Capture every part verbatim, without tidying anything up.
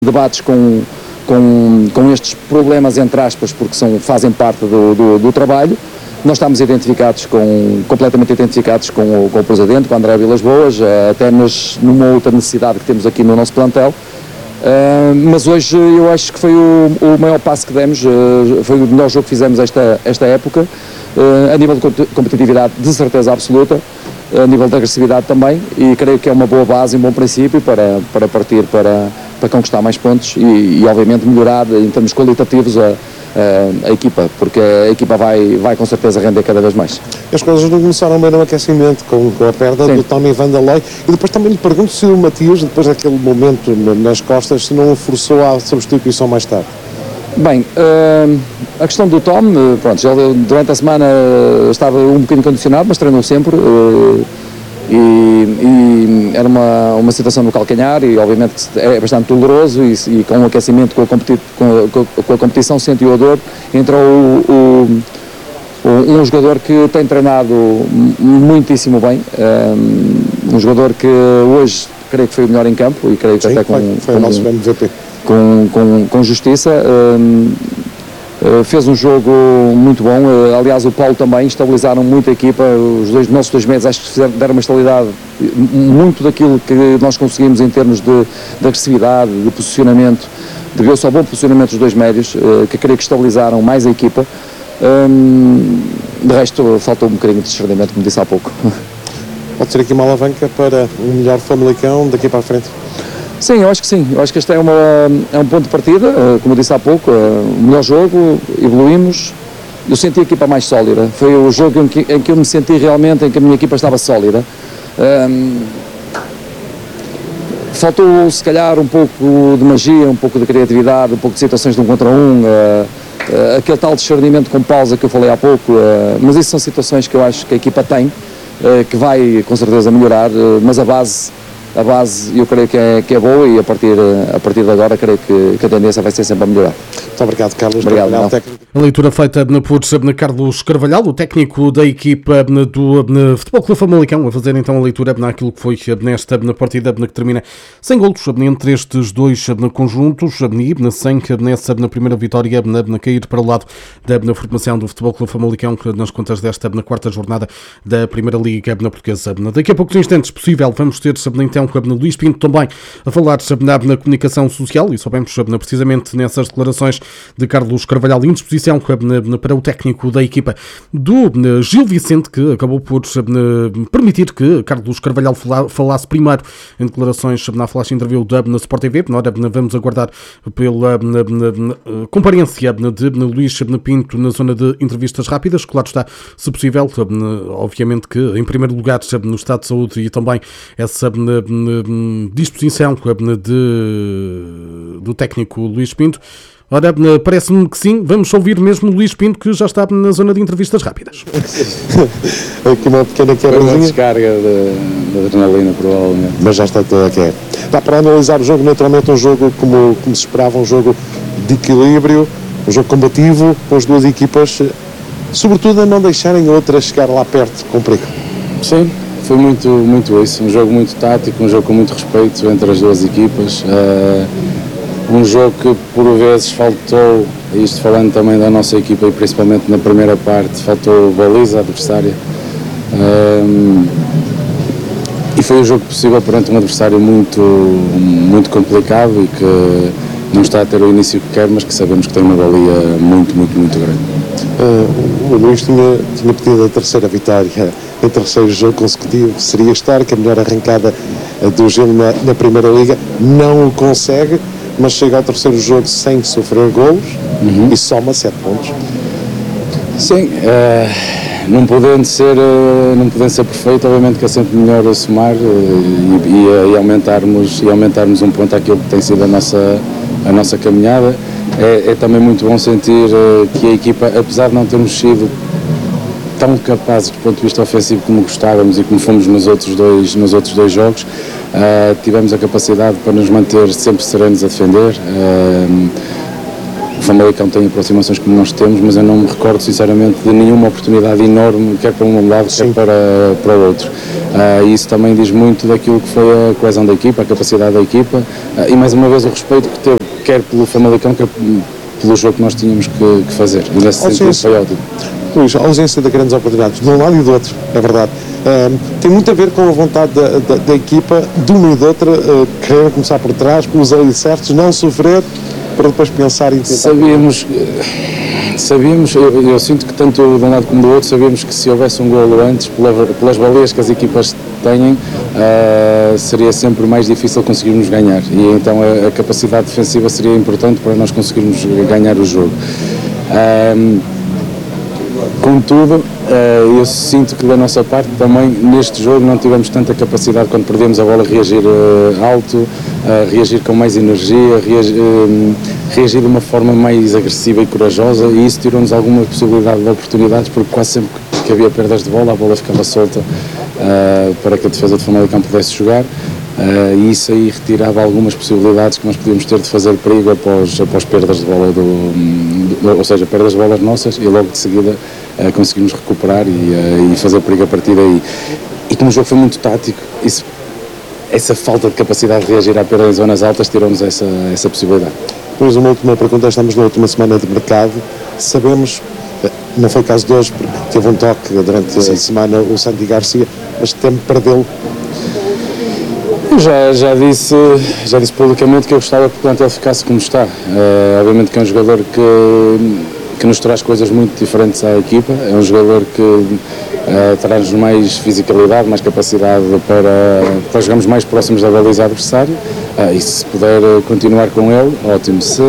debates com, com, com estes problemas, entre aspas, porque são, fazem parte do, do, do trabalho. Nós estamos identificados, com, completamente identificados com o, com o Presidente, com o André Vilas Boas, até nas, numa outra necessidade que temos aqui no nosso plantel. Uh, mas hoje eu acho que foi o, o maior passo que demos, uh, foi o melhor jogo que fizemos esta, esta época, uh, a nível de competitividade de certeza absoluta, a nível de agressividade também, e creio que é uma boa base, um bom princípio para, para partir para, para conquistar mais pontos e, e obviamente melhorar em termos qualitativos a, a, a equipa, porque a equipa vai, vai com certeza render cada vez mais. As coisas não começaram bem no aquecimento, com, com a perda Sim. do Tommy Vanderlei, e depois também lhe pergunto se o Matias, depois daquele momento nas costas, se não forçou a substituição mais tarde. Bem, uh, a questão do Tom, uh, pronto, já durante a semana uh, estava um bocadinho condicionado, mas treinou sempre uh, e, e era uma, uma situação no calcanhar e obviamente é bastante doloroso e, e com o aquecimento, com a, competi com a, com a competição sentiu a dor, entrou o, o, um jogador que tem treinado muitíssimo bem, um, um jogador que hoje creio que foi o melhor em campo e creio que Sim, até com... foi, foi com, o nosso M V P. Com, com, com justiça, um, uh, fez um jogo muito bom, uh, aliás o Paulo também, estabilizaram muito a equipa, os dois, nossos dois meses acho que fizeram, deram uma estabilidade, muito daquilo que nós conseguimos em termos de, de agressividade, de posicionamento, deveu-se ao bom posicionamento dos dois médios, uh, que creio que estabilizaram mais a equipa, um, de resto faltou um bocadinho de discernimento, como disse há pouco. Pode ser aqui uma alavanca para um melhor Famalicão daqui para a frente? Sim, eu acho que sim. Eu acho que este é, uma, é um ponto de partida, como eu disse há pouco, o melhor jogo, evoluímos. Eu senti a equipa mais sólida. Foi o jogo em que, em que eu me senti realmente, em que a minha equipa estava sólida. Um, faltou, se calhar, um pouco de magia, um pouco de criatividade, um pouco de situações de um contra um, uh, uh, aquele tal discernimento com pausa que eu falei há pouco. Uh, mas isso são situações que eu acho que a equipa tem, uh, que vai com certeza melhorar, uh, mas a base... A base eu creio que é, que é boa e a partir, a partir de agora creio que, que a tendência vai ser sempre a melhorar. Muito obrigado, Carlos. Obrigado, a leitura feita por Carlos Carvalhal, o técnico da equipa do Futebol Clube Famalicão, a fazer então a leitura naquilo que foi nesta partida que termina sem golos entre estes dois conjuntos, sem nessa na primeira vitória na cair para o lado da formação do Futebol Clube Famalicão nas contas desta na quarta jornada da Primeira Liga Portuguesa. Daqui a poucos instantes, possível, vamos ter então com o Luís Pinto também a falar na, na comunicação social e soubemos precisamente nessas declarações de Carlos Carvalhal em disposição para o técnico da equipa do Gil Vicente, que acabou por permitir que Carlos Carvalhal falasse primeiro em declarações na flash interview da Sport T V. Nós vamos aguardar pela comparência de Luís Pinto na zona de entrevistas rápidas, claro está, se possível, obviamente que em primeiro lugar no estado de saúde e também essa disposição de, do técnico Luís Pinto. Ora, parece-me que sim, vamos ouvir mesmo o Luís Pinto, que já está na zona de entrevistas rápidas. Aqui uma pequena quebrazinha. Uma descarga de, de adrenalina, provavelmente. Mas já está toda aqui. Dá para analisar o jogo, naturalmente, um jogo como, como se esperava, um jogo de equilíbrio, um jogo combativo, com as duas equipas, sobretudo a não deixarem a outra chegar lá perto, com perigo. Sim. Foi muito, muito isso, um jogo muito tático, um jogo com muito respeito entre as duas equipas, uh, um jogo que por vezes faltou, isto falando também da nossa equipa e principalmente na primeira parte, faltou baliza adversária, uh, e foi um jogo possível perante um adversário muito, muito complicado e que não está a ter o início que quer, mas que sabemos que tem uma valia muito, muito, muito grande. Uh, o Luís tinha, tinha pedido a terceira vitória em terceiro jogo consecutivo, seria histórica, a melhor arrancada do Gil na, na Primeira Liga, não o consegue, mas chega ao terceiro jogo sem sofrer golos, uhum. e soma sete pontos. Sim, uh, não podendo ser, uh, não podendo ser perfeito, obviamente que é sempre melhor somar uh, e, e, e, aumentarmos, e aumentarmos um ponto àquilo que tem sido a nossa, a nossa caminhada. É, é também muito bom sentir uh, que a equipa, apesar de não termos sido tão capazes do ponto de vista ofensivo como gostávamos e como fomos nos outros dois, nos outros dois jogos, uh, tivemos a capacidade para nos manter sempre serenos a defender. Uh, o Famalicão tem aproximações como nós temos, mas eu não me recordo sinceramente de nenhuma oportunidade enorme, quer para um lado, Sim. quer para, para o outro. Uh, e isso também diz muito daquilo que foi a coesão da equipa, a capacidade da equipa uh, e mais uma vez o respeito que teve, quer pelo Famalicão, quer pelo jogo que nós tínhamos que, que fazer. E nesse sentido foi ótimo. Luís, a ausência de grandes oportunidades de um lado e do outro, é verdade. Um, tem muito a ver com a vontade da, da, da equipa, de uma e de outra, uh, querer começar por trás, pelos alicerces, não sofrer, para depois pensar em tentar. Sabíamos, sabíamos eu, eu sinto que tanto de um lado como do outro, sabíamos que se houvesse um golo antes, pela, pelas baleias que as equipas têm, uh, seria sempre mais difícil conseguirmos ganhar. E então a, a capacidade defensiva seria importante para nós conseguirmos ganhar o jogo. Um, Contudo, eu sinto que da nossa parte também neste jogo não tivemos tanta capacidade quando perdemos a bola a reagir alto, a reagir com mais energia, a reagir, reagir de uma forma mais agressiva e corajosa, e isso tirou-nos alguma possibilidade de oportunidades, porque quase sempre que havia perdas de bola, a bola ficava solta para que a defesa de Famalicão pudesse jogar. Uh, e isso aí retirava algumas possibilidades que nós podíamos ter de fazer perigo após, após perdas de bola, do, do, ou seja, perdas de bolas nossas, e logo de seguida uh, conseguimos recuperar e, uh, e fazer perigo a partir daí. E como o jogo foi muito tático, isso, essa falta de capacidade de reagir à perda em zonas altas tirou-nos essa, essa possibilidade. Depois uma última pergunta, estamos na última semana de mercado, sabemos, não foi o caso de hoje, porque teve um toque durante Sim. a semana o Santi Garcia, mas temo perdê-lo. Já, já, disse, já disse publicamente que eu gostava que o plantel ficasse como está. Uh, obviamente que é um jogador que, que nos traz coisas muito diferentes à equipa, é um jogador que uh, traz mais fisicalidade, mais capacidade para, para jogarmos mais próximos da baliza adversária, uh, e se puder continuar com ele, ótimo. Se,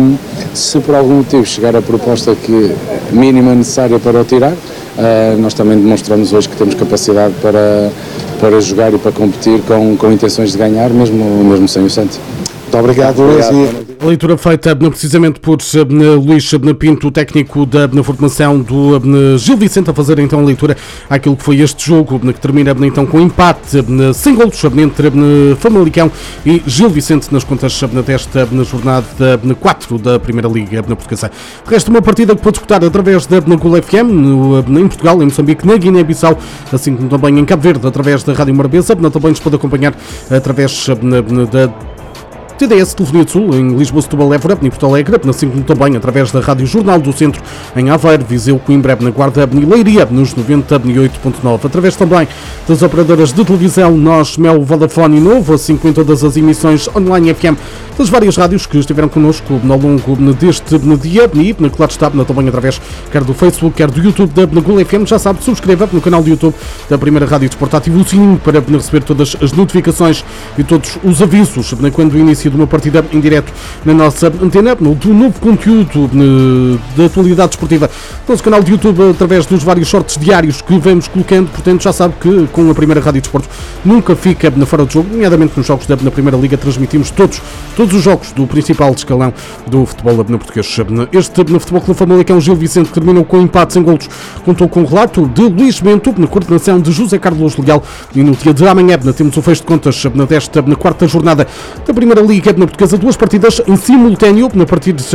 se por algum motivo chegar a proposta que mínima necessária para o tirar, uh, nós também demonstramos hoje que temos capacidade para para jogar e para competir com, com intenções de ganhar, mesmo, mesmo sem o Santi. Muito obrigado, Luís. A leitura feita precisamente por Luís Pinto, técnico da formação do Gil Vicente, a fazer então a leitura àquilo que foi este jogo, que termina então com empate sem golos entre Famalicão e Gil Vicente nas contas desta jornada quatro da Primeira Liga Portuguesa. Resta uma partida que pode disputar através da Gol F M, em Portugal, em Moçambique, na Guiné-Bissau, assim como também em Cabo Verde, através da Rádio Morabeza. Também nos pode acompanhar através da T D S Telefonia do Sul, em Lisboa, Setúbal, Évora, em Porto Alegre, assim como também através da Rádio Jornal do Centro, em Aveiro, Viseu, Coimbra, na Guarda e Leiria, nos noventa e oito ponto nove. Através também das operadoras de televisão Nós, Mel, Vodafone e Novo, assim como em todas as emissões online F M das várias rádios que estiveram connosco ao longo deste dia, e claro está, também através quer do Facebook, quer do YouTube da Gol F M. Já sabe, subscreva no canal do YouTube da Primeira Rádio Desportiva o sininho para receber todas as notificações e todos os avisos quando o início de uma partida em direto na nossa antena, do novo conteúdo da atualidade desportiva, nosso canal de YouTube, através dos vários shorts diários que vamos colocando. Portanto, já sabe que com a Primeira Rádio Desporto nunca fica na fora de jogo, nomeadamente nos jogos da na Primeira Liga. Transmitimos todos, todos os jogos do principal escalão do futebol na português. Este no Futebol Clube Famalicão Gil Vicente terminou com empate sem golos, contou com o relato de Luís Bento, na coordenação de José Carlos Leal, e no dia de amanhã temos o fecho de contas desta na quarta jornada da Primeira Liga na Portuguesa, duas partidas em simultâneo, a partir das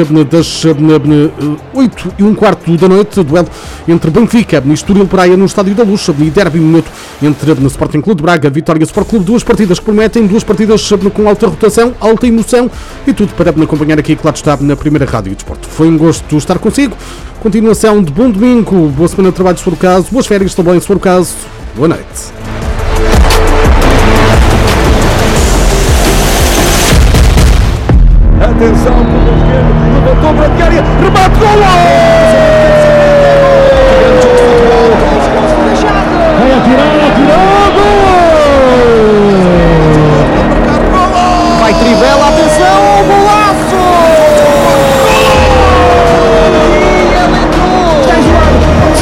oito e um quarto da noite, duelo entre Benfica e Estoril Praia no Estádio da Luz, e derby minuto entre o Sporting Clube de Braga, Vitória Sport Clube, duas partidas que prometem, duas partidas com alta rotação, alta emoção, e tudo para acompanhar aqui, claro está, na Primeira Rádio Desporto. Foi um gosto estar consigo, continuação de bom domingo, boa semana de trabalho se for o caso, boas férias também se for o caso, boa noite. Atenção, pelo esquerdo, levantou para a área, remate, golo!